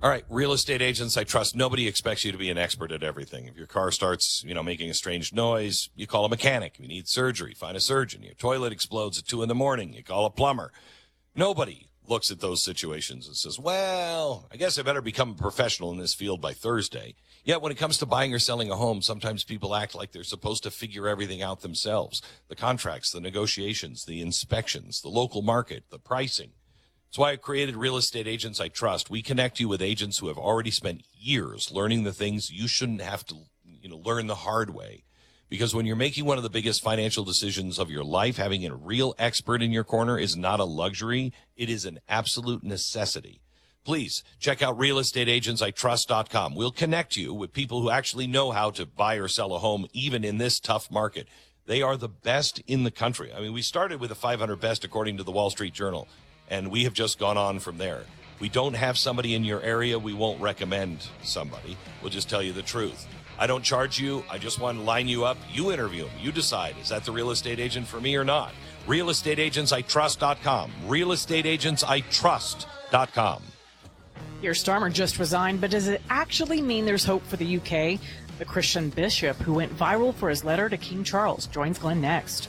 All right, real estate agents I trust. Nobody expects you to be an expert at everything. If your car starts, making a strange noise, you call a mechanic. If you need surgery, find a surgeon. Your toilet explodes at 2 a.m, you call a plumber. Nobody looks at those situations and says, well, I guess I better become a professional in this field by Thursday. Yet when it comes to buying or selling a home, sometimes people act like they're supposed to figure everything out themselves. The contracts, the negotiations, the inspections, the local market, the pricing. That's why I created Real Estate Agents I Trust. We connect you with agents who have already spent years learning the things you shouldn't have to, learn the hard way. Because when you're making one of the biggest financial decisions of your life, having a real expert in your corner is not a luxury. It is an absolute necessity. Please check out realestateagentsitrust.com. We'll connect you with people who actually know how to buy or sell a home, even in this tough market. They are the best in the country. I mean, we started with the 500 best according to the Wall Street Journal, and we have just gone on from there. We don't have somebody in your area. We won't recommend somebody. We'll just tell you the truth. I don't charge you. I just want to line you up. You interview them. You decide, is that the real estate agent for me or not? Realestateagentsitrust.com. Realestateagentsitrust.com. Keir Starmer just resigned, but does it actually mean there's hope for the UK? The Christian bishop who went viral for his letter to King Charles joins Glenn next.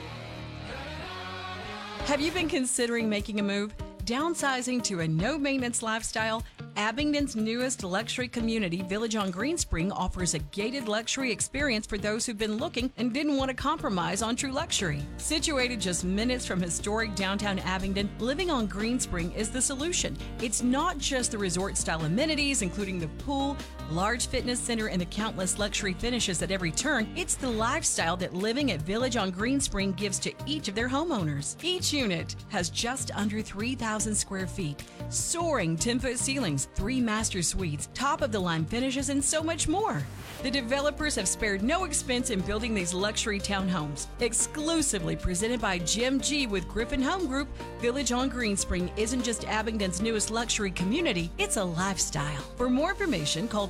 Have you been considering making a move? Downsizing to a no-maintenance lifestyle? Abingdon's newest luxury community, Village on Greenspring, offers a gated luxury experience for those who've been looking and didn't want to compromise on true luxury. Situated just minutes from historic downtown Abingdon, living on Greenspring is the solution. It's not just the resort-style amenities, including the pool, large fitness center, and the countless luxury finishes at every turn. It's the lifestyle that living at Village on Greenspring gives to each of their homeowners. Each unit has just under 3,000 square feet, soaring 10-foot ceilings, 3 master suites, top-of-the-line finishes, and so much more. The developers have spared no expense in building these luxury townhomes. Exclusively presented by Jim G. with Griffin Home Group, Village on Greenspring isn't just Abingdon's newest luxury community, it's a lifestyle. For more information, call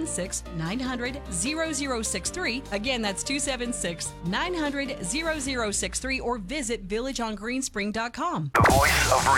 276-900-0063. Again, that's 276-900-0063, or visit villageongreenspring.com. The voice of